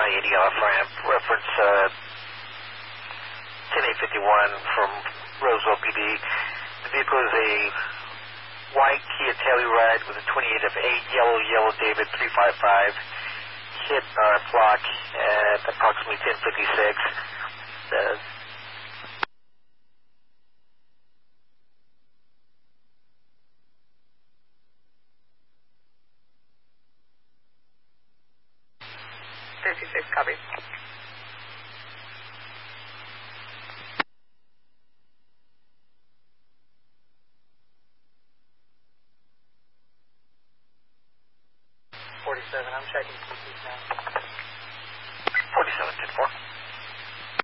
I-80 off-ramp, reference 10851 from Roseville PD. The vehicle is a white Kia Telluride with a 28 of 8, yellow David 355. Hit our clock at approximately 10:56. Copy. I'm checking CTs now. 47, 10-4.